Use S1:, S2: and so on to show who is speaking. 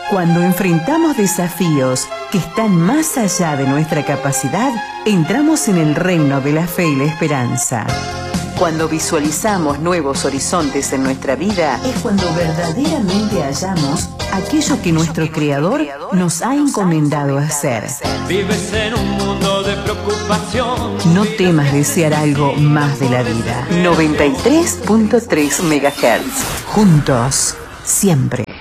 S1: Cuando enfrentamos desafíos que están más allá de nuestra capacidad, entramos en el reino de la fe y la esperanza. Cuando visualizamos nuevos horizontes en nuestra vida, es cuando verdaderamente hallamos aquello que nuestro Creador nos ha encomendado hacer.
S2: Vives en un mundo de preocupación.
S1: No temas desear algo más de la vida. 93.3 MHz. Juntos, siempre.